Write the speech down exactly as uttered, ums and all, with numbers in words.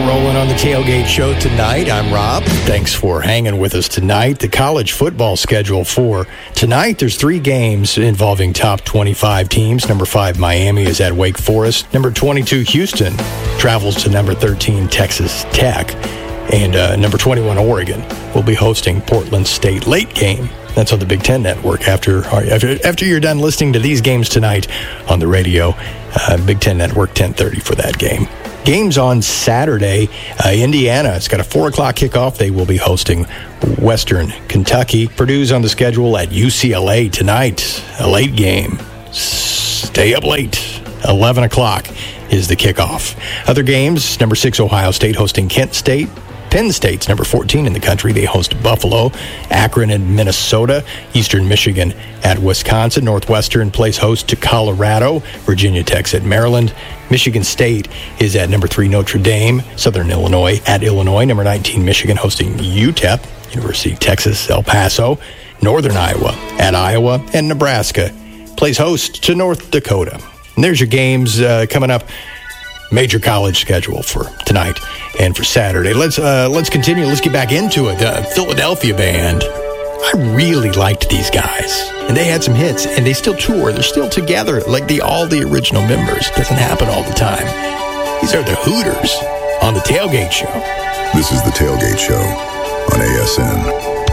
We're rolling on the Tailgate Show tonight. I'm Rob. Thanks for hanging with us tonight. The college football schedule for tonight, there's three games involving top twenty-five teams. Number five, Miami, is at Wake Forest. Number twenty-two, Houston, travels to number thirteen, Texas Tech. And uh, number twenty-one, Oregon, will be hosting Portland State. Late game. That's on the Big Ten Network after after, after you're done listening to these games tonight on the radio. Uh, Big Ten Network, ten thirty for that game. Games on Saturday. Uh, Indiana, it's got a four o'clock kickoff. They will be hosting Western Kentucky. Purdue's on the schedule at U C L A tonight. A late game. Stay up late. eleven o'clock is the kickoff. Other games, number six, Ohio State hosting Kent State. Penn State's number fourteen in the country. They host Buffalo. Akron and Minnesota. Eastern Michigan at Wisconsin. Northwestern plays host to Colorado. Virginia Tech's at Maryland. Michigan State is at number three, Notre Dame. Southern Illinois at Illinois. Number nineteen, Michigan hosting U T E P. University of Texas, El Paso. Northern Iowa at Iowa. And Nebraska plays host to North Dakota. And there's your games uh, coming up. Major college schedule for tonight and for Saturday. Let's uh, let's continue. Let's get back into it. The Philadelphia Band. I really liked these guys, and they had some hits, and they still tour. They're still together, like the all the original members. Doesn't happen all the time. These are the Hooters on the Tailgate Show. This is the Tailgate Show on A S N.